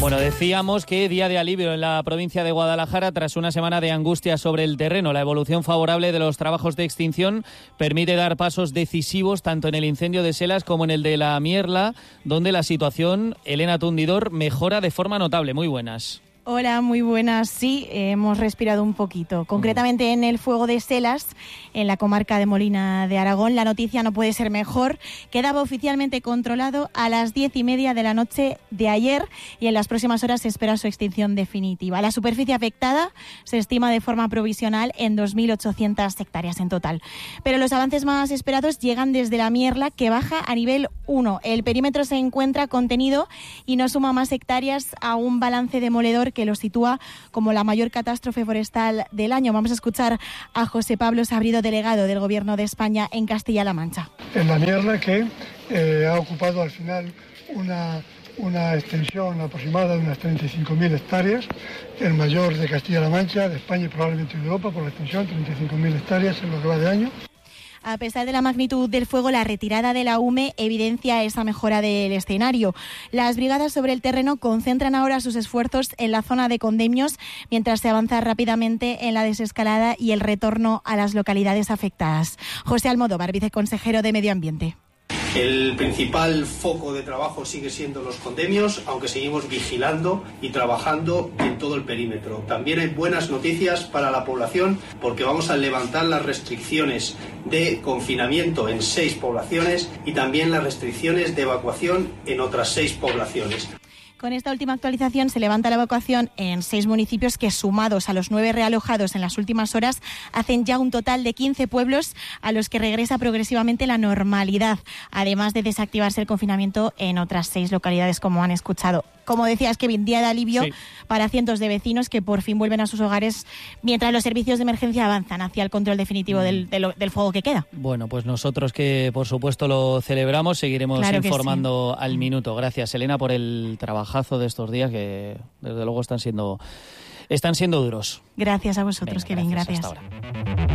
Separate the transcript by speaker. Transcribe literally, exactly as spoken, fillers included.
Speaker 1: Bueno, decíamos que día de alivio en la provincia de Guadalajara tras una semana de angustia sobre el terreno. La evolución favorable de los trabajos de extinción permite dar pasos decisivos tanto en el incendio de Selas como en el de la Mierla, donde la situación, Elena Tundidor, mejora de forma notable. Muy buenas.
Speaker 2: Hola, muy buenas. Sí, hemos respirado un poquito. Concretamente en el fuego de Selas, en la comarca de Molina de Aragón, la noticia no puede ser mejor. Quedaba oficialmente controlado a las diez y media de la noche de ayer y en las próximas horas se espera su extinción definitiva. La superficie afectada se estima de forma provisional en dos mil ochocientas hectáreas en total. Pero los avances más esperados llegan desde la Mierla, que baja a nivel uno. El perímetro se encuentra contenido y no suma más hectáreas a un balance demoledor que lo sitúa como la mayor catástrofe forestal del año. Vamos a escuchar a José Pablo Sabrido, delegado del Gobierno de España en Castilla-La Mancha.
Speaker 3: En la Mierla, que eh, ha ocupado al final una, una extensión aproximada de unas treinta y cinco mil hectáreas, el mayor de Castilla-La Mancha, de España y probablemente de Europa por la extensión, treinta y cinco mil hectáreas en lo que va de año.
Speaker 2: A pesar de la magnitud del fuego, la retirada de la U M E evidencia esa mejora del escenario. Las brigadas sobre el terreno concentran ahora sus esfuerzos en la zona de Condemios, mientras se avanza rápidamente en la desescalada y el retorno a las localidades afectadas. José Almodóvar, viceconsejero de Medio Ambiente.
Speaker 4: El principal foco de trabajo sigue siendo los condemios, aunque seguimos vigilando y trabajando en todo el perímetro. También hay buenas noticias para la población porque vamos a levantar las restricciones de confinamiento en seis poblaciones y también las restricciones de evacuación en otras seis poblaciones.
Speaker 2: Con esta última actualización se levanta la evacuación en seis municipios que, sumados a los nueve realojados en las últimas horas, hacen ya un total de quince pueblos a los que regresa progresivamente la normalidad, además de desactivarse el confinamiento en otras seis localidades, como han escuchado. Como decías, Kevin, día de alivio sí. para cientos de vecinos que por fin vuelven a sus hogares mientras los servicios de emergencia avanzan hacia el control definitivo mm. del, del, del fuego que queda.
Speaker 1: Bueno, pues nosotros que por supuesto lo celebramos, seguiremos claro informando sí. al minuto. Gracias, Elena, por el trabajazo de estos días que desde luego están siendo, están siendo duros.
Speaker 2: Gracias a vosotros, Venga, Kevin.
Speaker 1: Gracias.
Speaker 2: gracias.
Speaker 1: Hasta ahora.